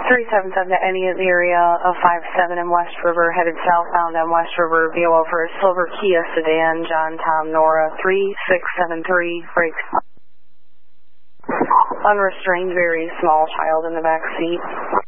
377 to any of the area of 57 in West River, headed southbound on West River, VOL for a silver Kia sedan, John Tom Nora 3673, brakes. Unrestrained, very small child in the back seat.